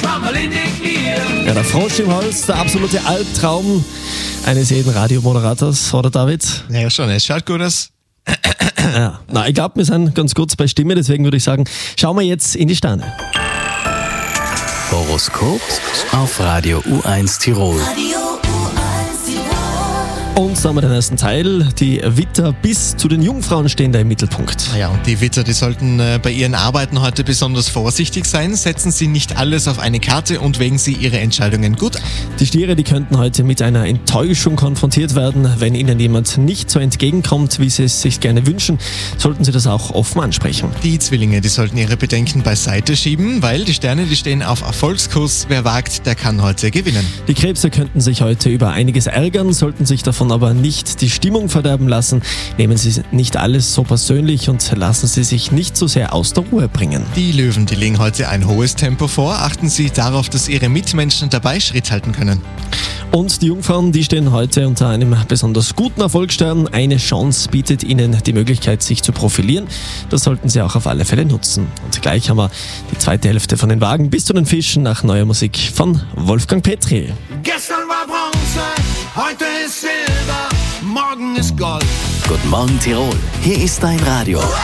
Trommel in die Knie. Ja, der Frosch im Holz, der absolute Albtraum eines jeden Radiomoderators, oder David? Ja, schon, es schaut gut aus. Ja. Na, ich glaube, wir sind ganz kurz bei Stimme, deswegen würde ich sagen, schauen wir jetzt in die Sterne. Horoskop auf Radio U1 Tirol. Und da haben wir den ersten Teil. Die Widder bis zu den Jungfrauen stehen da im Mittelpunkt. Ja, und die Widder, die sollten bei ihren Arbeiten heute besonders vorsichtig sein. Setzen Sie nicht alles auf eine Karte und wägen Sie Ihre Entscheidungen gut ab. Die Stiere, die könnten heute mit einer Enttäuschung konfrontiert werden. Wenn ihnen jemand nicht so entgegenkommt, wie sie es sich gerne wünschen, sollten sie das auch offen ansprechen. Die Zwillinge, die sollten ihre Bedenken beiseite schieben, weil die Sterne, die stehen auf Erfolgskurs. Wer wagt, der kann heute gewinnen. Die Krebse könnten sich heute über einiges ärgern, sollten sich davon aber nicht die Stimmung verderben lassen. Nehmen Sie nicht alles so persönlich und lassen Sie sich nicht so sehr aus der Ruhe bringen. Die Löwen, die legen heute ein hohes Tempo vor. Achten Sie darauf, dass Ihre Mitmenschen dabei Schritt halten können. Und die Jungfrauen, die stehen heute unter einem besonders guten Erfolgsstern. Eine Chance bietet ihnen die Möglichkeit, sich zu profilieren. Das sollten sie auch auf alle Fälle nutzen. Und gleich haben wir die zweite Hälfte von den Wagen bis zu den Fischen nach neuer Musik von Wolfgang Petri. Gestern war Bronze, heute ist Silber, morgen ist Gold. Guten Morgen Tirol, hier ist dein Radio.